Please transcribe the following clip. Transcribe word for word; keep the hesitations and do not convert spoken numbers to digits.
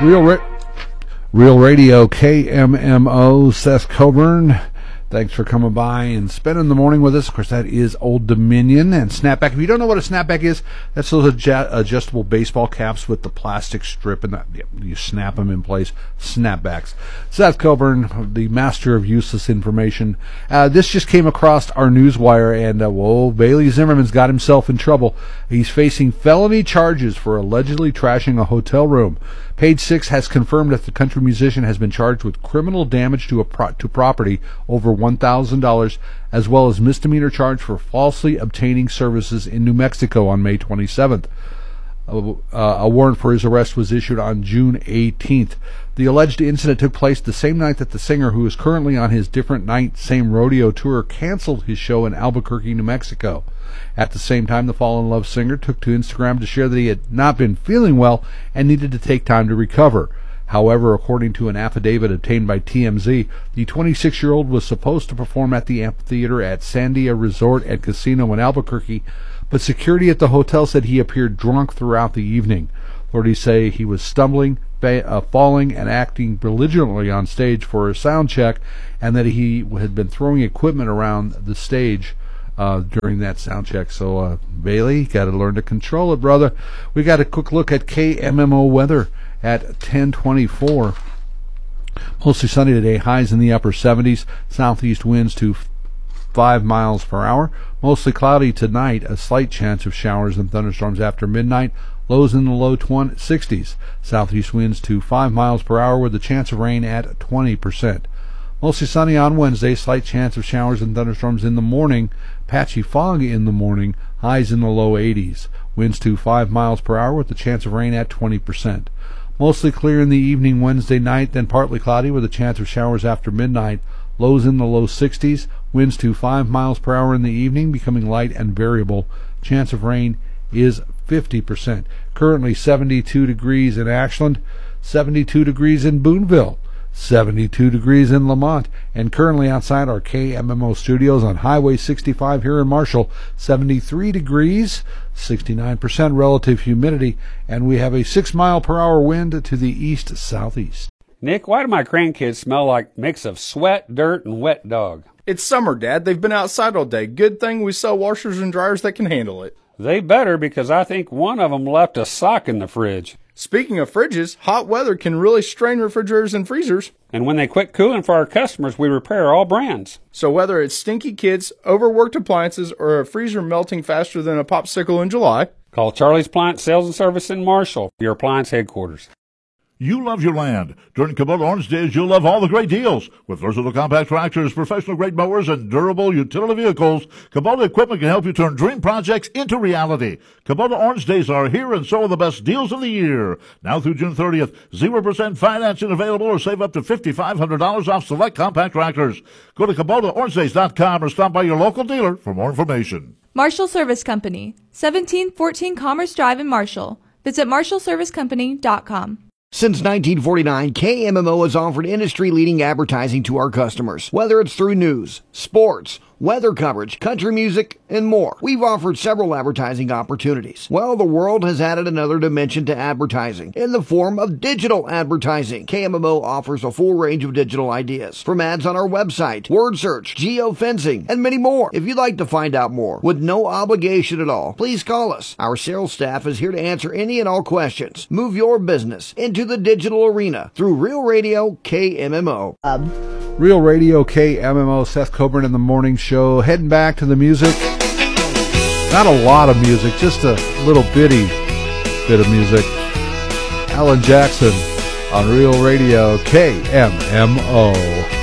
Real, Ra- Real Radio, K M M O, Seth Coburn. Thanks for coming by and spending the morning with us. Of course, that is Old Dominion and Snapback. If you don't know what a Snapback is, that's those adju- adjustable baseball caps with the plastic strip, and that, you snap them in place. Snapbacks. Seth Coburn, the master of useless information. Uh, this just came across our newswire, and uh, whoa, Bailey Zimmerman's got himself in trouble. He's facing felony charges for allegedly trashing a hotel room. Page Six has confirmed that the country musician has been charged with criminal damage to a pro- to property over one thousand dollars, as well as misdemeanor charge for falsely obtaining services in New Mexico on May twenty-seventh. Uh, a warrant for his arrest was issued on June eighteenth. The alleged incident took place the same night that the singer, who is currently on his Different Night, Same Rodeo tour, canceled his show in Albuquerque, New Mexico. At the same time, the Fall in Love singer took to Instagram to share that he had not been feeling well and needed to take time to recover. However, according to an affidavit obtained by T M Z, the twenty-six-year-old was supposed to perform at the amphitheater at Sandia Resort and Casino in Albuquerque, but security at the hotel said he appeared drunk throughout the evening. Authorities say he was stumbling, fa- uh, falling, and acting belligerently on stage for a sound check, and that he had been throwing equipment around the stage Uh, during that sound check. So, uh, Bailey, got to learn to control it, brother. We got a quick look at K M M O weather at ten twenty-four. Mostly sunny today, highs in the upper seventies, southeast winds to five miles per hour. Mostly cloudy tonight, a slight chance of showers and thunderstorms after midnight, lows in the low sixties. Southeast winds to five miles per hour with a chance of rain at twenty percent. Mostly sunny on Wednesday, slight chance of showers and thunderstorms in the morning, patchy fog in the morning, highs in the low eighties. Winds to five miles per hour with a chance of rain at twenty percent. Mostly clear in the evening Wednesday night, then partly cloudy with a chance of showers after midnight, lows in the low sixties. Winds to five miles per hour in the evening, becoming light and variable. Chance of rain is fifty percent. Currently seventy-two degrees in Ashland, seventy-two degrees in Boonville, seventy-two degrees in Lamont, and currently outside our K M M O studios on Highway sixty-five here in Marshall, seventy-three degrees, sixty-nine percent relative humidity, and we have a six mile per hour wind to the east-southeast. Nick, why do my grandkids smell like a mix of sweat, dirt, and wet dog? It's summer, Dad. They've been outside all day. Good thing we sell washers and dryers that can handle it. They better, because I think one of them left a sock in the fridge. Speaking of fridges, hot weather can really strain refrigerators and freezers. And when they quit cooling for our customers, we repair all brands. So whether it's stinky kids, overworked appliances, or a freezer melting faster than a popsicle in July, call Charlie's Appliance Sales and Service in Marshall, your appliance headquarters. You love your land. During Kubota Orange Days, you'll love all the great deals. With versatile compact tractors, professional-grade mowers, and durable utility vehicles, Kubota equipment can help you turn dream projects into reality. Kubota Orange Days are here, and so are the best deals of the year. Now through June thirtieth, zero percent financing available, or save up to five thousand five hundred dollars off select compact tractors. Go to Kubota Orange Days dot com or stop by your local dealer for more information. Marshall Service Company, seventeen fourteen Commerce Drive in Marshall. Visit marshall service company dot com. Since nineteen forty-nine, K M M O has offered industry-leading advertising to our customers. Whether it's through news, sports, weather coverage, country music, and more. We've offered several advertising opportunities. Well, the world has added another dimension to advertising in the form of digital advertising. K M M O offers a full range of digital ideas, from ads on our website, word search, geofencing, and many more. If you'd like to find out more with no obligation at all, please call us. Our sales staff is here to answer any and all questions. Move your business into the digital arena through Real Radio K M M O. Um. Real Radio K M M O, Seth Coburn in the morning show. Heading back to the music. Not a lot of music, just a little bitty bit of music. Alan Jackson on Real Radio K M M O.